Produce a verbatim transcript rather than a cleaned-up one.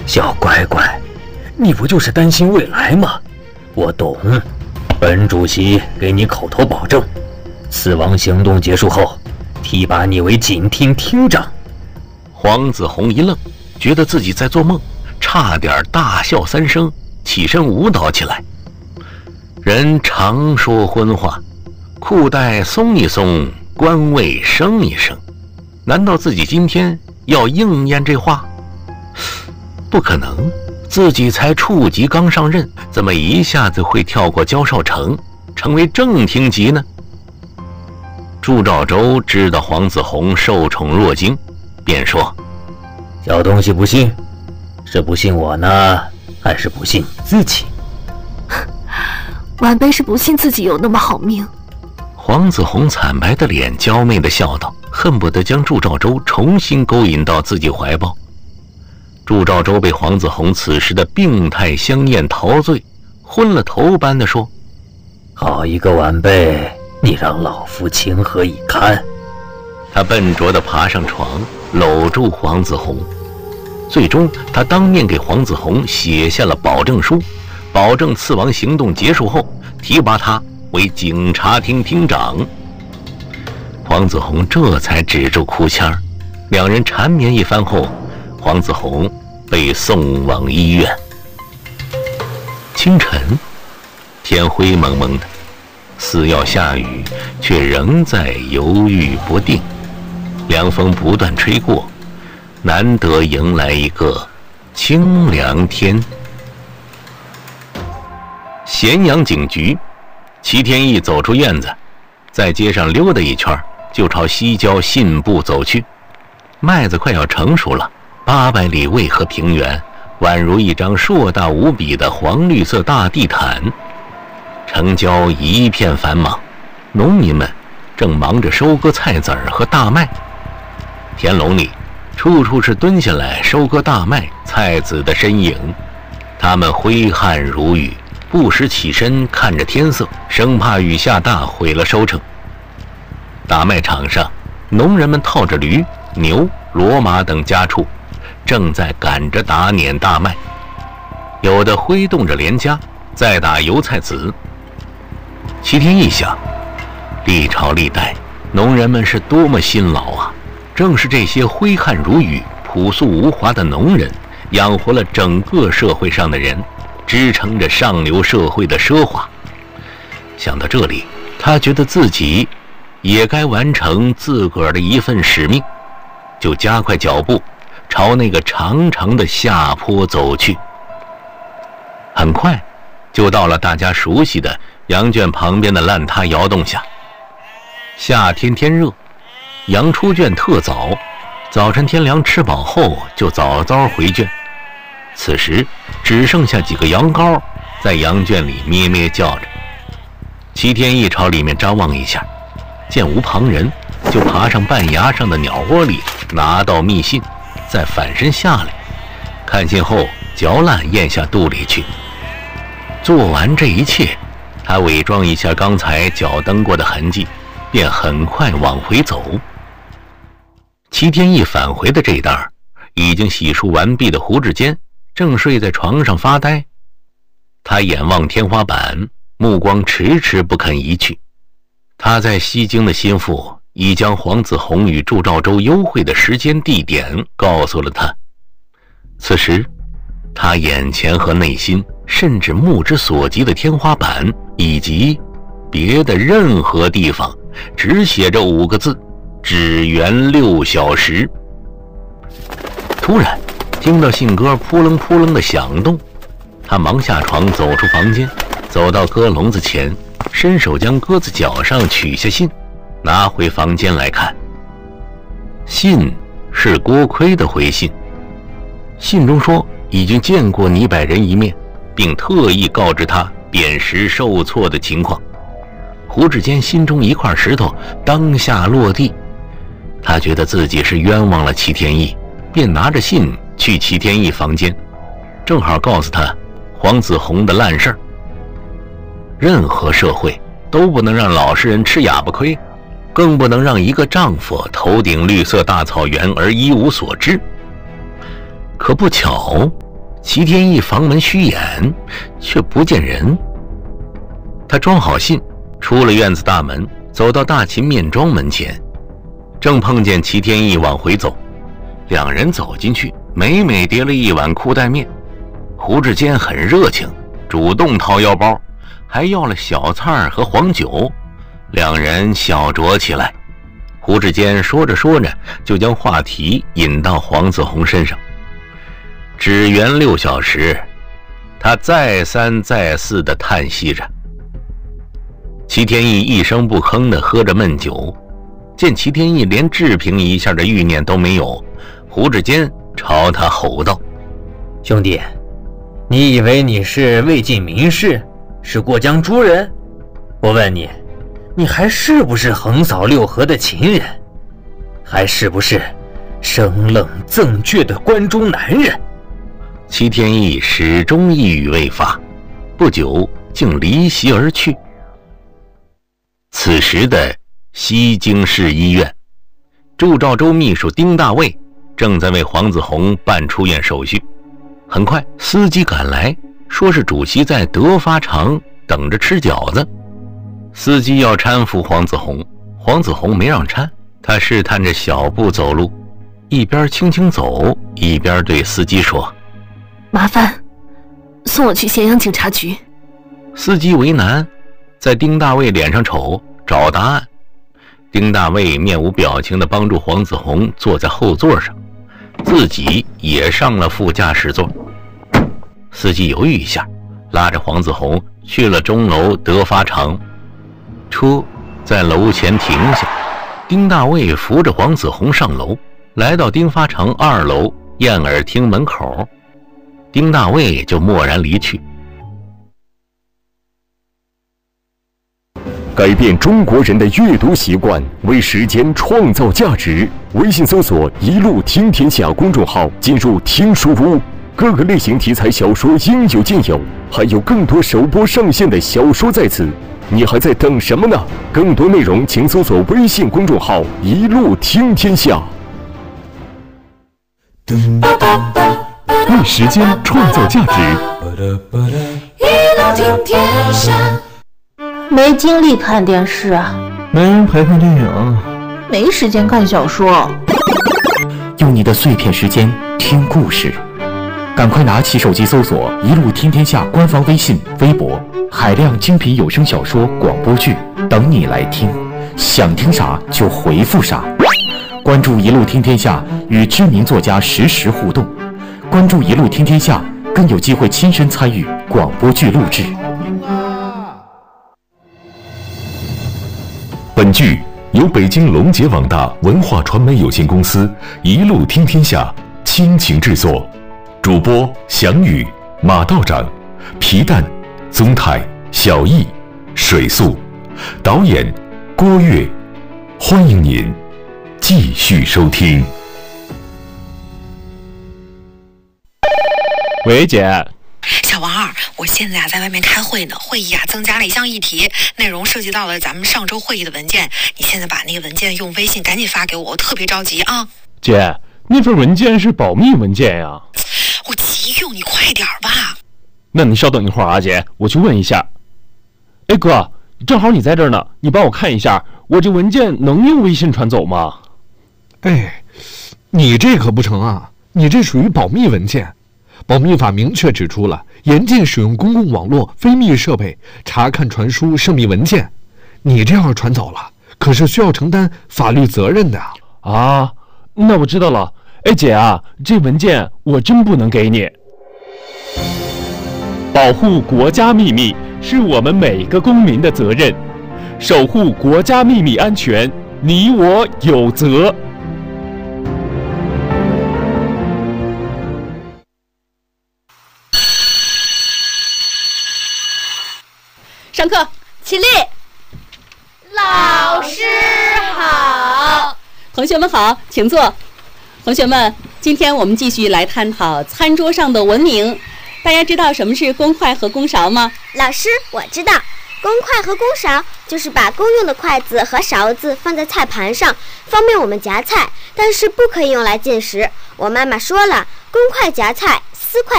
小乖乖，你不就是担心未来吗？我懂。本主席给你口头保证，刺王行动结束后，提拔你为警厅厅长。 黄子弘一愣，觉得自己在做梦，差点大笑三声，起身舞蹈起来。人常说荤话，裤带松一松，官位升一升。难道自己今天要应验这话？不可能，自己才处级刚上任，怎么一下子会跳过焦少成，成为正厅级呢？祝兆州知道黄子弘受宠若惊，便说： 小东西不信，是不信我呢，还是不信自己？ 晚辈是不信自己有那么好命。 黄子弘惨白的脸娇媚地笑道，恨不得将祝兆州重新勾引到自己怀抱。祝兆州被黄子弘此时的病态香艳陶醉，昏了头般地说： 好一个晚辈，你让老夫情何以堪？ 他笨拙地爬上床，搂住黄子弘。最终他当面给黄子弘写下了保证书，保证刺王行动结束后提拔他为警察厅厅长。黄子弘这才止住哭腔，两人缠绵一番后，黄子弘被送往医院。清晨，天灰蒙蒙的，似要下雨，却仍在犹豫不定。凉风不断吹过，难得迎来一个清凉天。咸阳警局，齐天义走出院子，在街上溜达一圈，就朝西郊信部走去。麦子快要成熟了，八百里渭河平原宛如一张硕大无比的黄绿色大地毯，城郊一片繁忙，农民们正忙着收割菜籽儿和大麦。田垄里处处是蹲下来收割大麦菜籽的身影，他们挥汗如雨，不时起身看着天色，生怕雨下大毁了收成。大麦场上，农人们套着驴、牛、骡马等家畜，正在赶着打碾大麦，有的挥动着镰夹，在打油菜籽。齐天义想，历朝历代农人们是多么辛劳啊！正是这些挥汗如雨、朴素无华的农人，养活了整个社会上的人，支撑着上流社会的奢华。想到这里，他觉得自己也该完成自个儿的一份使命，就加快脚步朝那个长长的下坡走去。很快就到了大家熟悉的羊圈旁边的烂塌窑洞下。夏天天热，羊出圈特早，早晨天凉吃饱后就早早回圈。此时只剩下几个羊羔在羊圈里咩咩叫着。齐天义朝里面张望一下，见无旁人，就爬上半崖上的鸟窝里拿到密信，再反身下来，看信后嚼烂咽下肚里去。做完这一切，他伪装一下刚才脚蹬过的痕迹，便很快往回走。齐天义返回的这当，已经洗漱完毕的胡志坚正睡在床上发呆，他眼望天花板，目光迟迟不肯移去。他在西京的心腹已将黄子弘与祝兆州幽会的时间地点告诉了他。此时他眼前和内心，甚至目之所及的天花板以及别的任何地方，只写着五个字：只缘六小时。突然听到信鸽扑棱扑棱的响动，他忙下床走出房间，走到鸽笼子前，伸手将鸽子脚上取下信，拿回房间来看。信是郭奎的回信，信中说已经见过倪百人一面，并特意告知他扁食受挫的情况。胡志坚心中一块石头当下落地，他觉得自己是冤枉了齐天义，便拿着信去齐天义房间，正好告诉他黄子弘的烂事儿。任何社会都不能让老实人吃哑巴亏，更不能让一个丈夫头顶绿色大草原而一无所知。可不巧， 齐天义房门虚掩，却不见人。他装好信，出了院子大门，走到大秦面庄门前，正碰见齐天义往回走。两人走进去，每每叠了一碗裤带面。胡志坚很热情，主动掏腰包，还要了小菜和黄酒，两人小酌起来。胡志坚说着说着，就将话题引到黄子弘身上。只缘六小时，他再三再四地叹息着。齐天义一声不吭地喝着闷酒，见齐天义连置评一下的欲念都没有，胡志坚朝他吼道： 兄弟，你以为你是魏晋名士，是过江诸人？我问你，你还是不是横扫六合的秦人？还是不是生冷赠倔的关中男人？ 齐天义始终一语未发，不久竟离席而去。此时的西京市医院，驻赵州秘书丁大卫正在为黄子弘办出院手续。很快司机赶来，说是主席在德发场等着吃饺子。司机要搀扶黄子弘，黄子弘没让搀，他试探着小步走路，一边轻轻走，一边对司机说： 麻烦送我去咸阳警察局。 司机为难，在丁大卫脸上瞅找答案。丁大卫面无表情地帮助黄子弘坐在后座上，自己也上了副驾驶座。司机犹豫一下，拉着黄子弘去了钟楼德发场。车在楼前停下，丁大卫扶着黄子弘上楼，来到丁发场二楼燕耳厅门口，丁大卫就默然离去。 改变中国人的阅读习惯，为时间创造价值。微信搜索“一路听天下”公众号，进入听书屋，各个类型题材小说应有尽有，还有更多首播上线的小说在此。你还在等什么呢？更多内容请搜索微信公众号“一路听天下”。为时间创造价值。 一路听天下。 没精力看电视啊， 没人陪看电影， 没时间看小说。 用你的碎片时间听故事，赶快拿起手机搜索“一路听天下”官方微信、微博，海量精品有声小说、广播剧等你来听，想听啥就回复啥。关注“一路听天下”，与知名作家实时互动。关注“一路听天下”，更有机会亲身参与广播剧录制。 本剧由北京龙杰网大文化传媒有限公司一路听天下倾情制作，主播翔宇、马道长、皮蛋、宗泰、小易、水素，导演郭跃。欢迎您继续收听。 喂，姐。 小王二，我现在啊在外面开会呢，会议啊增加了一项议题，内容涉及到了咱们上周会议的文件，你现在把那个文件用微信赶紧发给我，我特别着急啊。 姐，那份文件是保密文件呀。 我急用，你快点吧。 那你稍等一会儿啊，姐，我去问一下。哎哥，正好你在这儿呢，你帮我看一下，我这文件能用微信传走吗？ 哎，你这可不成啊，你这属于保密文件。保密法明确指出了，严禁使用公共网络、非密设备查看、传输涉密文件。你这要是传走了，可是需要承担法律责任的啊。那我知道了。哎姐啊，这文件我真不能给你。保护国家秘密是我们每个公民的责任，守护国家秘密安全，你我有责。 上课，起立。 老师好。 同学们好，请坐。同学们，今天我们继续来探讨餐桌上的文明。大家知道什么是公筷和公勺吗？ 老师，我知道，公筷和公勺就是把公用的筷子和勺子放在菜盘上，方便我们夹菜，但是不可以用来进食。我妈妈说了，公筷夹菜，私筷